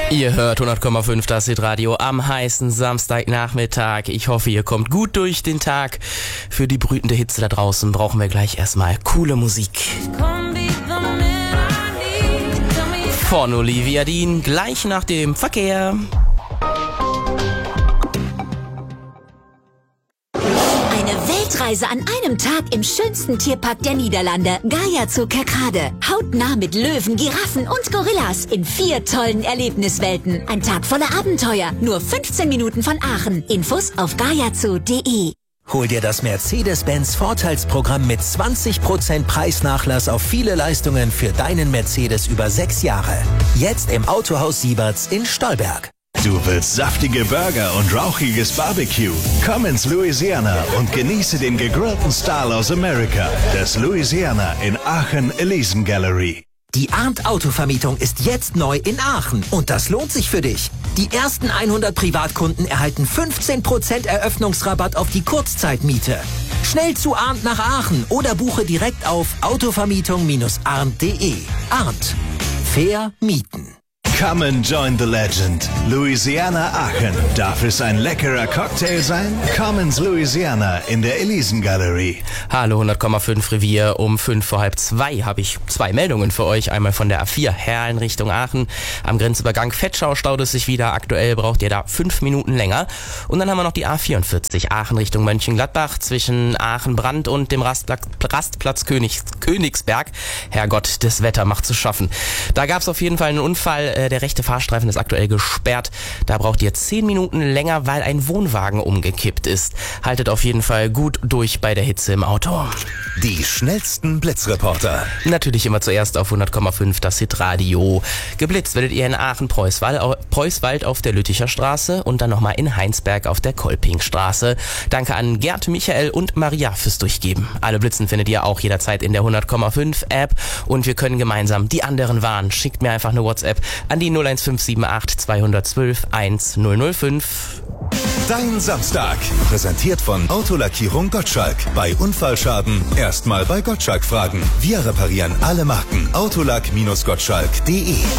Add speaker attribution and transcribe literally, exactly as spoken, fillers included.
Speaker 1: Ihr hört hundert Komma fünf das Hitradio am heißen Samstagnachmittag. Ich hoffe, ihr kommt gut durch den Tag. Für die brütende Hitze da draußen brauchen wir gleich erstmal coole Musik. Von Olivia Dean, gleich nach dem Verkehr.
Speaker 2: Weltreise an einem Tag im schönsten Tierpark der Niederlande, Gaia Zoo Kerkrade. Hautnah mit Löwen, Giraffen und Gorillas in vier tollen Erlebniswelten. Ein Tag voller Abenteuer, nur fünfzehn Minuten von Aachen. Infos auf gaiazoo punkt de.
Speaker 3: Hol dir das Mercedes-Benz Vorteilsprogramm mit zwanzig Prozent Preisnachlass auf viele Leistungen für deinen Mercedes über sechs Jahre. Jetzt im Autohaus Sieberts in Stolberg.
Speaker 4: Du willst saftige Burger und rauchiges Barbecue? Komm ins Louisiana und genieße den gegrillten Style aus Amerika. Das Louisiana in Aachen Elysian Gallery.
Speaker 3: Die Arndt Autovermietung ist jetzt neu in Aachen und das lohnt sich für dich. Die ersten hundert Privatkunden erhalten fünfzehn Prozent Eröffnungsrabatt auf die Kurzzeitmiete. Schnell zu Arndt nach Aachen oder buche direkt auf autovermietung Bindestrich arndt punkt de. Arndt. Fair mieten.
Speaker 4: Come and join the legend. Louisiana Aachen. Darf es ein leckerer Cocktail sein? Komm ins Louisiana in der Elysian Gallery.
Speaker 1: Hallo hundert Komma fünf Revier. Um fünf vor halb zwei habe ich zwei Meldungen für euch. Einmal von der A vier Herrn Richtung Aachen. Am Grenzübergang Vetschau staut es sich wieder. Aktuell braucht ihr da fünf Minuten länger. Und dann haben wir noch die A vierundvierzig Aachen Richtung Mönchengladbach zwischen Aachen-Brand und dem Rastplatz, Rastplatz Königs, Königsberg. Herrgott, das Wetter macht zu schaffen. Da gab es auf jeden Fall einen Unfall. Der rechte Fahrstreifen ist aktuell gesperrt. Da braucht ihr zehn Minuten länger, weil ein Wohnwagen umgekippt ist. Haltet auf jeden Fall gut durch bei der Hitze im Auto.
Speaker 5: Die schnellsten Blitzreporter.
Speaker 1: Natürlich immer zuerst auf hundert Komma fünf das Hitradio. Geblitzt werdet ihr in Aachen-Preußwald auf der Lütticher Straße und dann nochmal in Heinsberg auf der Kolpingstraße. Danke an Gerd, Michael und Maria fürs Durchgeben. Alle Blitzen findet ihr auch jederzeit in der hundert Komma fünf App und wir können gemeinsam die anderen warnen. Schickt mir einfach eine WhatsApp an die null eins fünf sieben acht zwei eins zwei eins null null fünf.
Speaker 5: Dein Samstag. Präsentiert von Autolackierung Gottschalk. Bei Unfallschaden erstmal bei Gottschalk fragen. Wir reparieren alle Marken. autolack Bindestrich gottschalk punkt de.